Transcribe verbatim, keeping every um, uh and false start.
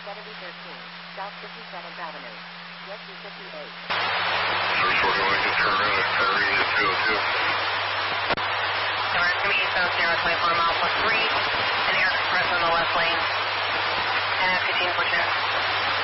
Kennedy thirteen, South fifty-seventh Avenue. Jet two fifty-eight. Search for going to turn in at Curry at two oh two. North to eastbound zero twenty-four mile plus three, and air express on the left lane. And fifteen for check.